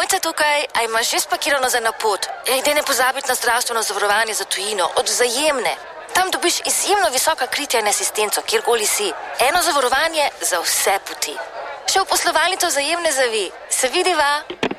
Mojca tukaj, a imaš že spakirano za na pot? Daj ne pozabiti na zdravstveno zavarovanje za tujino, od Vzajemne. Tam dobiš izjemno visoka kritja in asistenco, kjerkoli si. Eno zavarovanje za vse poti. Še v poslovalnico Vzajemne zavi. Se vidiva?